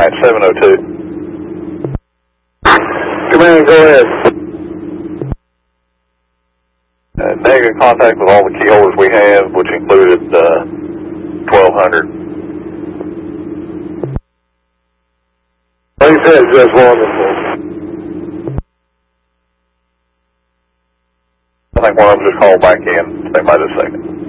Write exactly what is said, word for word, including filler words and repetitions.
At seven oh two. Command, go ahead. Uh, negative contact with all the key holders we have, which included uh, twelve hundred. Like I said, just wonderful. I think one of them just called back in. They might have a second.